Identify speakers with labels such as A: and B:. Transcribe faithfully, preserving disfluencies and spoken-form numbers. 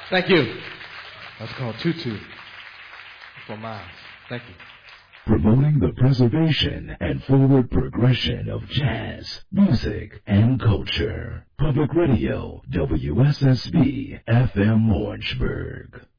A: Thank you. That's called Tutu for Miles. Thank you.
B: Promoting the preservation and forward progression of jazz, music, and culture. Public Radio, W S S B F M Orangeburg.